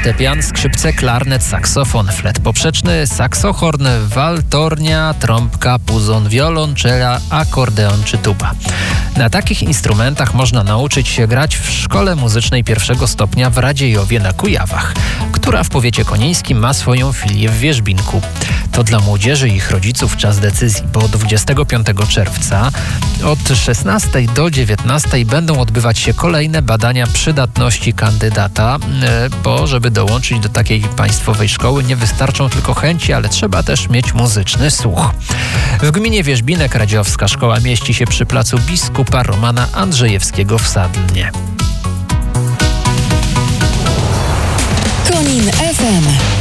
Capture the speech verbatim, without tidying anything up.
fortepian, skrzypce, klarnet, saksofon, flet poprzeczny, saksohorn, waltornia, trąbka, puzon, wiolonczela, akordeon czy tuba. Na takich instrumentach można nauczyć się grać w Szkole Muzycznej pierwszego stopnia w Radziejowie na Kujawach, która w powiecie konińskim ma swoją filię w Wierzbinku. To dla młodzieży i ich rodziców czas decyzji, bo dwudziestego piątego czerwca od szesnastej do dziewiętnastej będą odbywać się kolejne badania przydatności kandydata, bo żeby dołączyć do takiej państwowej szkoły nie wystarczą tylko chęci, ale trzeba też mieć muzyczny słuch. W gminie Wierzbinek Radziowska szkoła mieści się przy placu biskupa Romana Andrzejewskiego w Sadlnie. Konin F M.